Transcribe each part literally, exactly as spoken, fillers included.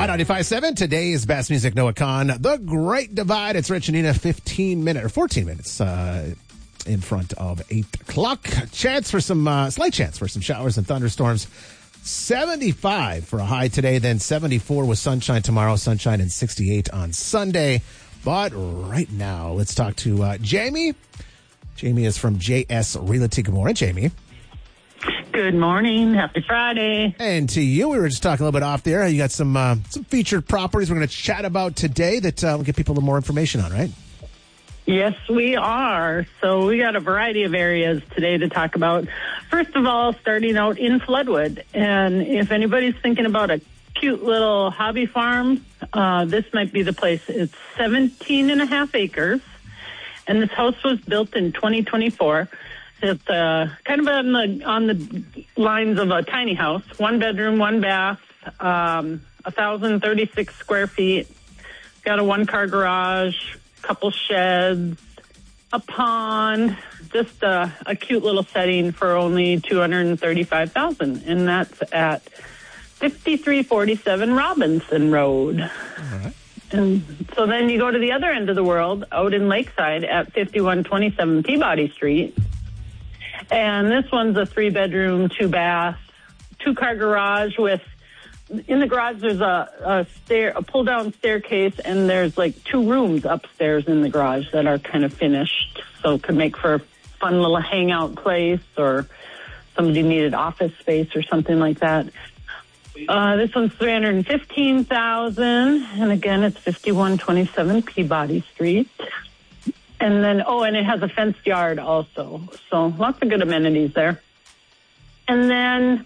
ninety-five point seven, today's best music, Noah Khan. The Great Divide. It's Rich and Nina, fifteen minutes, or fourteen minutes uh, in front of eight o'clock. Chance for some, uh, slight chance for some showers and thunderstorms. seventy-five for a high today, then seventy-four with sunshine tomorrow, sunshine and sixty-eight on Sunday. But right now, let's talk to uh, Jamie. Jamie is from J S Realty. Good morning, Jamie. Good morning. Happy Friday. And to you, we were just talking a little bit off there. You got some uh, some featured properties we're going to chat about today that uh, we'll give people a little more information on, right? Yes, we are. So we got a variety of areas today to talk about. First of all, starting out in Floodwood. And if anybody's thinking about a cute little hobby farm, uh, this might be the place. It's seventeen and a half acres. And this house was built in twenty twenty-four. It's uh, kind of on the on the lines of a tiny house, one bedroom, one bath, um, one thousand thirty-six square feet. Got a one-car garage, couple sheds, a pond, just a, a cute little setting for only two hundred thirty-five thousand dollars, and that's at fifty-three forty-seven Robinson Road. All right. And so then you go to the other end of the world, out in Lakeside at fifty-one twenty-seven Peabody Street. And this one's a three-bedroom, two-bath, two-car garage with, in the garage there's a, a stair, a pull-down staircase, and there's like two rooms upstairs in the garage that are kind of finished. So it could make for a fun little hangout place, or somebody needed office space or something like that. Uh, this one's three hundred fifteen thousand dollars, and again, it's fifty-one twenty-seven Peabody Street. And then, oh, and it has a fenced yard also. So lots of good amenities there. And then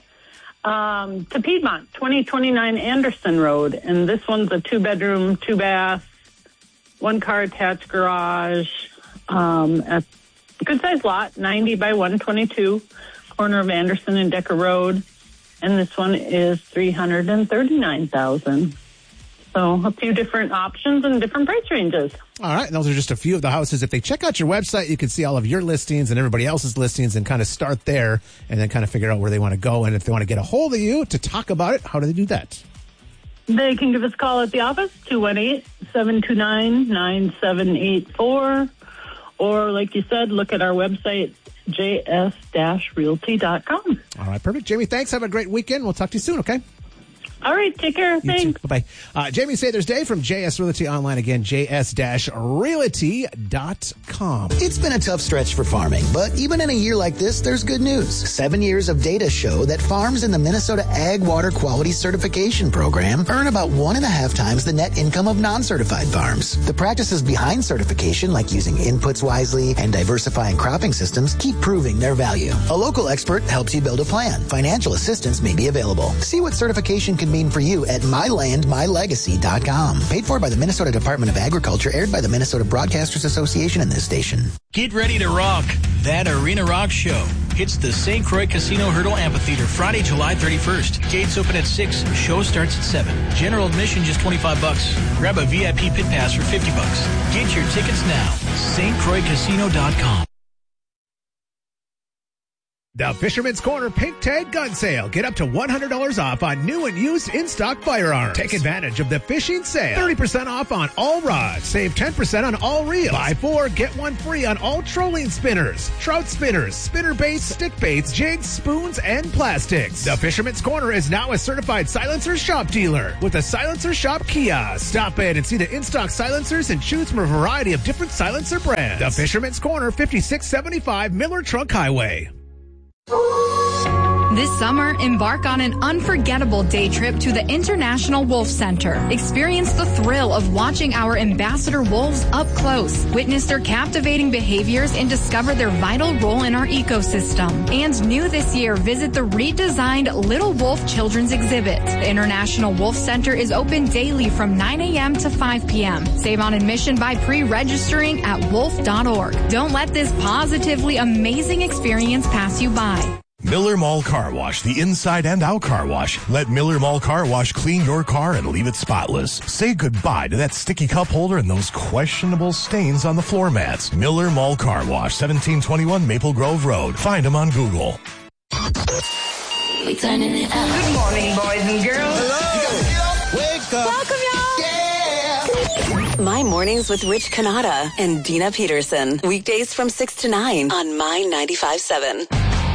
um, to Piedmont, twenty twenty-nine Anderson Road. And this one's a two-bedroom, two-bath, one-car attached garage. Um, at a good-sized lot, ninety by one twenty-two, corner of Anderson and Decker Road. And this one is three hundred thirty-nine thousand dollars. So a few different options and different price ranges. All right. And those are just a few of the houses. If they check out your website, you can see all of your listings and everybody else's listings and kind of start there and then kind of figure out where they want to go. And if they want to get a hold of you to talk about it, how do they do that? They can give us a call at the office, two one eight, seven two nine, nine seven eight four. Or like you said, look at our website, j s dash realty dot com. All right. Perfect. Jamie, thanks. Have a great weekend. We'll talk to you soon, okay? All right, take care. You Thanks. too. Bye-bye. Uh, Jamie Sather's Day from J S Realty Online. Again, j s dash realty dot com. It's been a tough stretch for farming, but even in a year like this, there's good news. Seven years of data show that farms in the Minnesota Ag Water Quality Certification Program earn about one and a half times the net income of non-certified farms. The practices behind certification, like using inputs wisely and diversifying cropping systems, keep proving their value. A local expert helps you build a plan. Financial assistance may be available. See what certification can mean for you at my land my legacy dot com. Paid for by the Minnesota Department of Agriculture, aired by the Minnesota Broadcasters Association and this station. Get ready to rock. That Arena Rock Show. It's the Saint Croix Casino Hurdle Amphitheater, Friday, July thirty-first. Gates open at six. Show starts at seven. General admission just twenty-five bucks. Grab a V I P pit pass for fifty bucks. Get your tickets now. St Croix Casino dot com. The Fisherman's Corner Pink Tag Gun Sale. Get up to one hundred dollars off on new and used in-stock firearms. Take advantage of the fishing sale. thirty percent off on all rods. Save ten percent on all reels. Buy four, get one free on all trolling spinners, trout spinners, spinner baits, stick baits, jigs, spoons, and plastics. The Fisherman's Corner is now a certified silencer shop dealer with a silencer shop kiosk. Stop in and see the in-stock silencers and choose from a variety of different silencer brands. The Fisherman's Corner, fifty-six seventy-five Miller Trunk Highway. This summer, embark on an unforgettable day trip to the International Wolf Center. Experience the thrill of watching our ambassador wolves up close. Witness their captivating behaviors and discover their vital role in our ecosystem. And new this year, visit the redesigned Little Wolf Children's Exhibit. The International Wolf Center is open daily from nine a.m. to five p.m. Save on admission by pre-registering at wolf dot org. Don't let this positively amazing experience pass you by. Miller Mall Car Wash, the inside and out car wash. Let Miller Mall Car Wash clean your car and leave it spotless. Say goodbye to that sticky cup holder and those questionable stains on the floor mats. Miller Mall Car Wash, seventeen twenty-one Maple Grove Road. Find them on Google. We turning it up. Good morning, boys and girls. Hello. Wake up. welcome, y'all. Yeah. My Mornings with Rich Canada and Dina Peterson. Weekdays from six to nine on My ninety-five point seven.